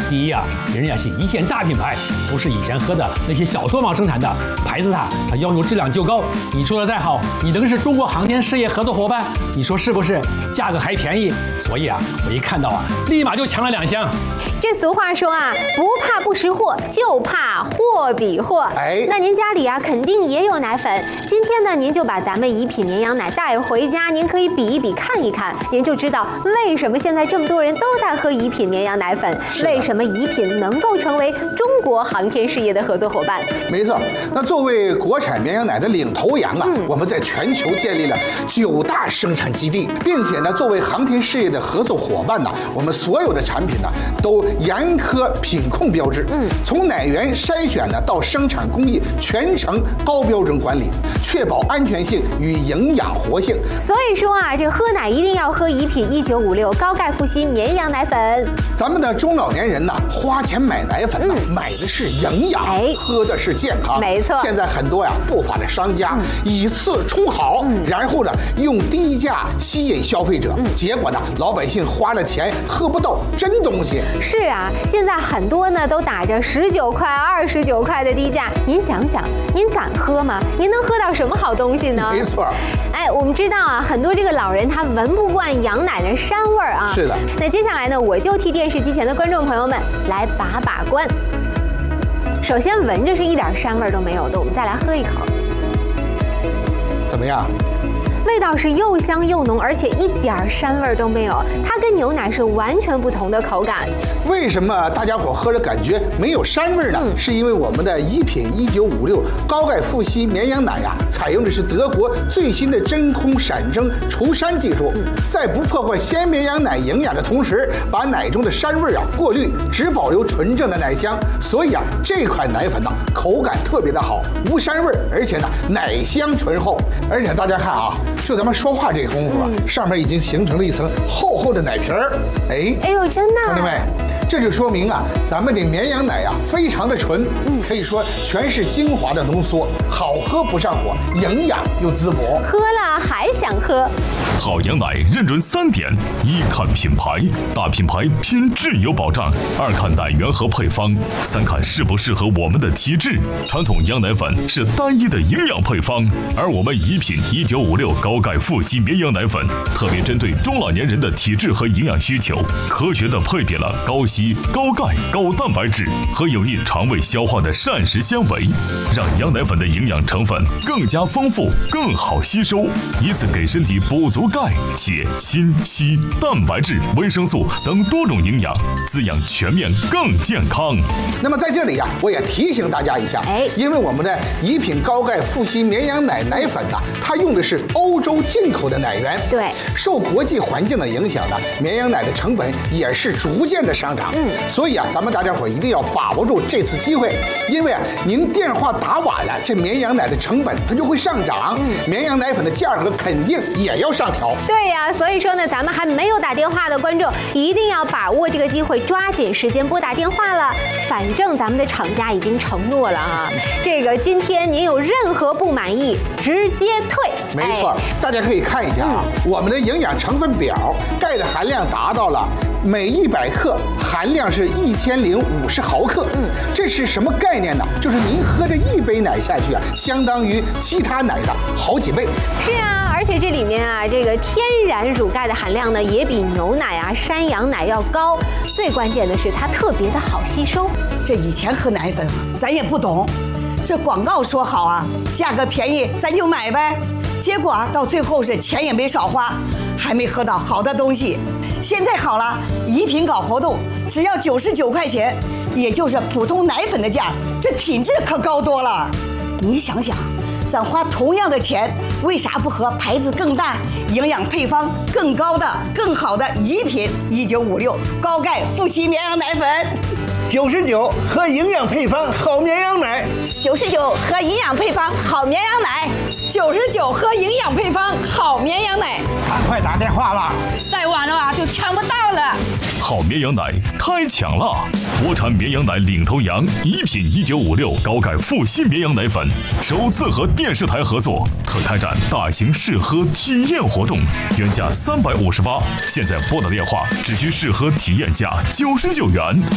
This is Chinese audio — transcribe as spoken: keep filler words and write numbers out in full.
第一啊，人家是一线大品牌，不是以前喝的那些小作坊生产的，牌子大，它要求质量就高。你做的再好，你能是中国航天事业合作伙伴？你说是不是？价格还便宜，所以啊，我一看到啊，立马就抢了两箱。 这俗话说啊，不怕不识货，就怕货比货。 哎， 那您家里啊，肯定也有奶粉。今天呢，您就把咱们怡品绵羊奶带回家，您可以比一比，看一看，您就知道为什么现在这么多人都在喝怡品绵羊奶粉，为什么怡品能够成为中国航天事业的合作伙伴。 没错，那作为国产绵羊奶的领头羊啊，嗯、我们在全球建立了九大生产基地，并且呢，作为航天事业的合作伙伴呢，我们所有的产品呢都严苛品控标志，嗯，从奶源筛选呢到生产工艺，全程高标准管理，确保安全性与营养活性。 所以说啊，这喝奶一定要喝怡品一九五六高钙复硒绵羊奶粉。 咱们的中老年人呢，花钱买奶粉呢，嗯、买的是营养，哎，喝的是健康。 没错。 现在很多呀不法的商家、嗯、以次充好，嗯、然后呢用低价吸引消费者，嗯、结果呢老百姓花了钱喝不到真东西。 是啊，现在很多呢都打着十九块、二十九块的低价，您想想，您敢喝吗？您能喝到什么好东西呢？ 没错。 哎，我们知道啊，很多这个老人他闻不惯羊奶的膻味儿啊。 是的。 那接下来呢，我就替电视机前的观众朋友们来把把关。首先闻着是一点膻味都没有的，我们再来喝一口， 怎么样？ 味道是又香又浓，而且一点膻味都没有，它跟牛奶是完全不同的口感。 为什么大家伙喝着感觉没有膻味呢？嗯、是因为我们的怡品一九五六高钙复硒绵羊奶呀、啊，采用的是德国最新的真空闪蒸除膻技术，嗯、在不破坏鲜绵羊奶营养的同时，把奶中的膻味啊过滤，只保留纯正的奶香。所以啊，这款奶粉呢，口感特别的好，无膻味，而且呢奶香醇厚。而且大家看啊。就咱们说话这个功夫啊，嗯、上面已经形成了一层厚厚的奶皮儿。哎， 哎呦，真的！ 同志们，这就说明啊，咱们的绵羊奶啊，非常的纯，嗯、可以说全是精华的浓缩，好喝不上火，营养又滋补。 喝了还想喝。 好羊奶认准三点：一看品牌，大品牌拼质有保障；二看奶源和配方；三看适不适合我们的体质。传统羊奶粉是单一的营养配方，而我们怡品一九五六高钙复硒绵羊奶粉特别针对中老年人的体质和营养需求，科学的配比了高硒、高钙、高蛋白质和有益肠胃消化的膳食纤维，让羊奶粉的营养成分更加丰富、更好吸收，以此给身体补足钙、铁、锌、硒、蛋白质、维生素等多种营养，滋养全面更健康。 那么在这里呀、啊，我也提醒大家一下，哎，因为我们的怡品高钙复硒绵羊奶奶粉呐、啊，它用的是欧洲进口的奶源， 对， 受国际环境的影响呢，绵羊奶的成本也是逐渐的上涨。嗯，所以啊，咱们大家伙一定要把握住这次机会，因为啊，您电话打晚了，这绵羊奶的成本它就会上涨，嗯、绵羊奶粉的价格肯定也要上调。 对呀、啊，所以说呢，咱们还没有打电话的观众一定要把握这个机会，抓紧时间拨打电话了。反正咱们的厂家已经承诺了啊，这个今天您有任何不满意，直接退。 没错，哎、大家可以看一下啊，嗯、我们的营养成分表，钙的含量达到了每一百克含量是一千零五十毫克。嗯，这是什么概念呢？就是您喝这一杯奶下去啊，相当于其他奶的好几倍。 是啊，而且这里面啊，这个天然乳钙的含量呢，也比牛奶啊、山羊奶要高。最关键的是，它特别的好吸收。 这以前喝奶粉，咱也不懂，这广告说好啊，价格便宜，咱就买呗。结果啊，到最后是钱也没少花，还没喝到好的东西。现在好了，怡品搞活动，只要九十九块钱，也就是普通奶粉的价，这品质可高多了。你想想，咱花同样的钱，为啥不喝牌子更大、营养配方更高的、更好的怡品一九五六高钙复硒绵羊奶粉？ 九十九喝营养配方好绵羊奶， 九十九喝营养配方好绵羊奶， 九十九喝营养配方好绵羊奶。 赶快打电话吧， 再晚的话就抢不到了。 好绵羊奶开抢了！国产绵羊奶领头羊怡品一九五六高钙复硒绵羊奶粉首次和电视台合作，特开展大型试喝体验活动，原价三百五十八，现在拨打电话只需试喝体验价九十九元。